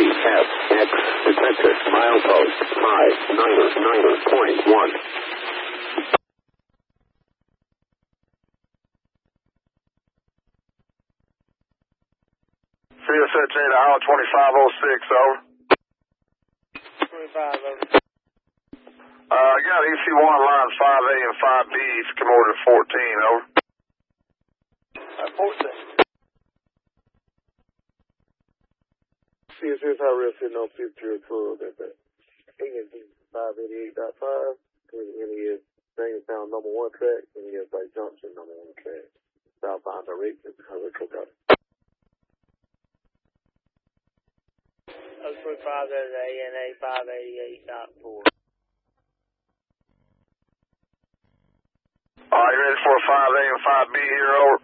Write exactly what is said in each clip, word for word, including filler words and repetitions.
three F X detected milepost five niner niner point one. C S H eight, hour twenty-five oh six, over. twenty-five, over. Uh, I got E C one lines five A and five B, if you come over to fourteen, over. Uh, fourteen. C S S high rail sitting on fifth zero twelve, that's that. A N D five eighty-eight point five, N E S Jamestown number one track, N E S by Junction number one track. Southbound direction, highway truck out. Oh, twenty-five, that's A N A five eighty-eight point four. All right, you ready for five A and five B here, over?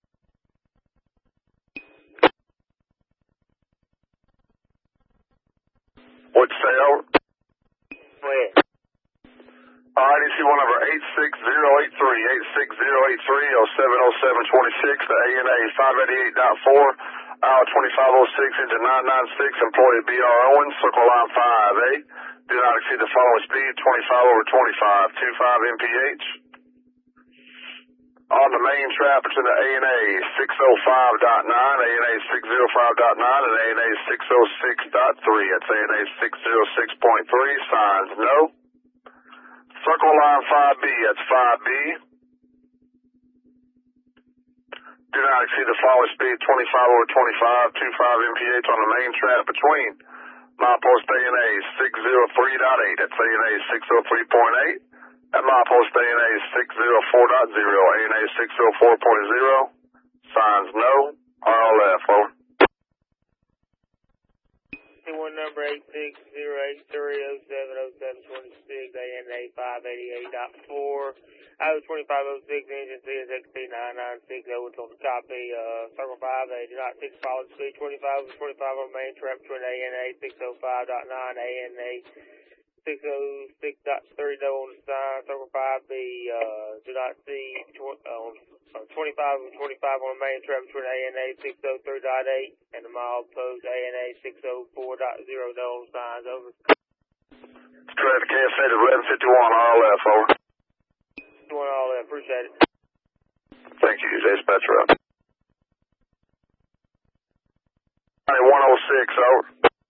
What'd you say, over? Go ahead. All right, E C one number eight six zero eight three, eight six zero eight three, oh seven oh seven twenty-six, the A N A five eighty-eight point four, hour twenty-five oh six, engine nine ninety-six, employee B R Owens, circle line five A. Do not exceed the following speed, twenty-five over twenty-five, twenty-five M P H. On the main track between the A N A six oh five point nine, A N A six oh five point nine, and A N A six oh six point three. That's A N A six oh six point three, signs no. Circle line five B, that's five B. Do not exceed the following speed, twenty-five over twenty-five, twenty-five M P H on the main track between milepost A N A six oh three point eight, that's A N A six oh three point eight. At milepost A N A six oh four point oh, A N A six oh four point oh, signs no, R L F, over. C one number eight six zero eight three, oh seven oh seven twenty-six, A N A five eighty-eight point four, hour twenty-five oh six, engine C S X T nine ninety-six, over on the copy, uh, circle five A, do not exceed follow speed, twenty-five over twenty-five on main track between A N A six oh five point nine, A N A six oh six point three, no on the sign, circle five B, uh, do not see, tw- uh, uh, twenty-five over twenty-five on the main track between A N A six oh three point eight and the milepost A N A six oh four point oh, no on the signs, over. Traffic K S eight eleven fifty-one, R L F, over. Doing all that, appreciate it. Thank you, dispatcher up. one oh six, over.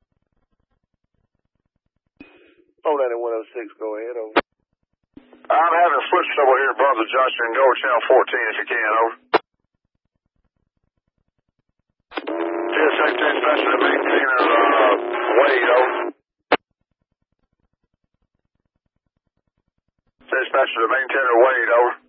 Oh, ninety-one oh six, go ahead, over. I'm having switch trouble here at Brunswick Junction. Go over channel fourteen if you can, over. G S X dispatcher to maintainer, uh, Wade, over. Dispatcher to maintainer Wade, over.